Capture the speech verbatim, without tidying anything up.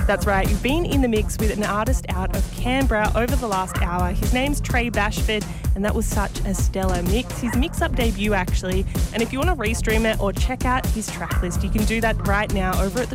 That's right, you've been in the mix with an artist out of Canberra over the last hour. His name's Trey Bashford, and that was such a stellar mix. His mix-up debut, actually. And if you want to restream it or check out his track list, you can do that right now over at the